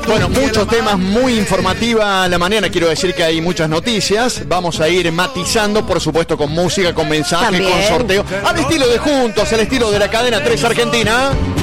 Bueno, muchos temas, muy informativa la mañana. Quiero decir que hay muchas noticias. Vamos a ir matizando, por supuesto, con música, con mensaje, También. con sorteo. Al estilo de Juntos, al estilo de la cadena 3 Argentina.